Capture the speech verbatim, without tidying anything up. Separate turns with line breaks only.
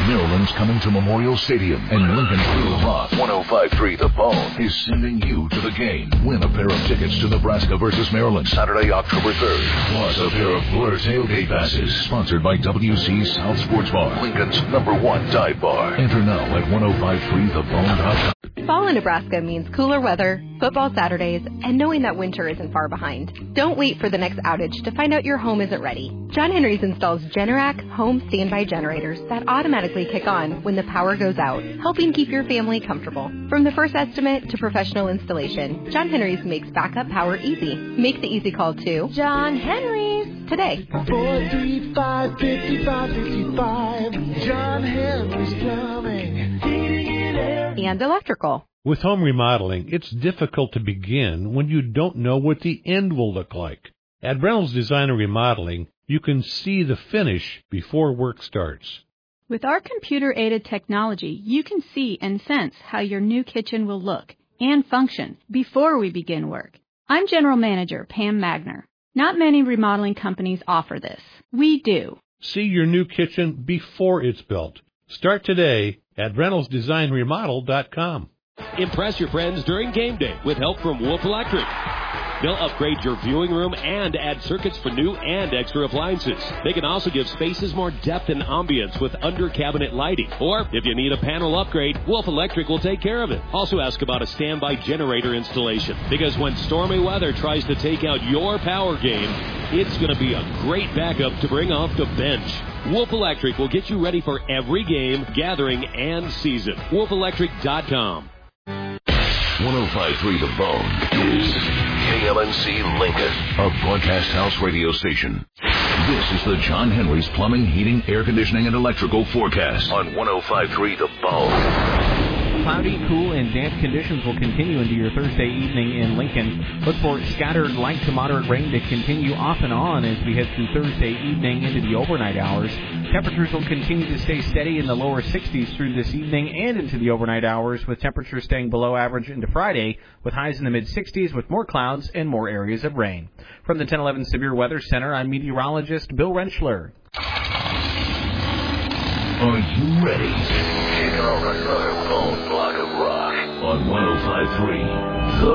Maryland's coming to Memorial Stadium, and Lincoln's Blue Rock one oh five point three The Bone is sending you to the game. Win a pair of tickets to Nebraska versus Maryland, Saturday, October third. Plus a pair of Blur tailgate passes, sponsored by W C South Sports Bar, Lincoln's number one dive bar. Enter now at one oh five point three the bone dot com.
Fall in Nebraska means cooler weather, football Saturdays, and knowing that winter isn't far behind. Don't wait for the next outage to find out your home isn't ready. John Henry's installs Generac home standby generators that automatically kick on when the power goes out, helping keep your family comfortable. From the first estimate to professional installation, John Henry's makes backup power easy. Make the easy call to John Henry's today.
four three five, five five five five. John Henry's Plumbing, Heating and Air,
and Electrical.
With home remodeling, it's difficult to begin when you don't know what the end will look like. At Reynolds Design and Remodeling, you can see the finish before work starts.
With our computer-aided technology, you can see and sense how your new kitchen will look and function before we begin work. I'm General Manager Pam Magner. Not many remodeling companies offer this. We do.
See your new kitchen before it's built. Start today at reynolds design remodel dot com.
Impress your friends during game day with help from Wolf Electric. They'll upgrade your viewing room and add circuits for new and extra appliances. They can also give spaces more depth and ambience with under-cabinet lighting. Or, if you need a panel upgrade, Wolf Electric will take care of it. Also ask about a standby generator installation, because when stormy weather tries to take out your power game, it's going to be a great backup to bring off the bench. Wolf Electric will get you ready for every game, gathering, and season. wolf electric dot com.
one oh five point three The Bone is K L N C Lincoln, a broadcast house radio station. This is the John Henry's Plumbing, Heating, Air Conditioning, and Electrical forecast on one oh five point three The Bone.
Cloudy, cool, and damp conditions will continue into your Thursday evening in Lincoln. Look for scattered light to moderate rain to continue off and on as we head through Thursday evening into the overnight hours. Temperatures will continue to stay steady in the lower sixties through this evening and into the overnight hours, with temperatures staying below average into Friday, with highs in the mid-sixties with more clouds and more areas of rain. From the ten eleven Severe Weather Center, I'm meteorologist Bill Rentschler.
Are you ready? Take on another bone block of rock on one oh five point three The